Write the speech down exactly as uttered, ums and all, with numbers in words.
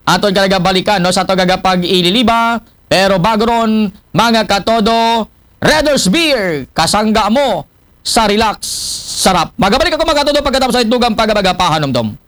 aton kalaga balikan no sa ato gagapag ililiba. Pero bago ron, mga katodo, Redder's Beer, kasangga mo sa relax, sarap. Magabalik ako mga katodo pagkatapos sa itugang pagabagapahan, Dom.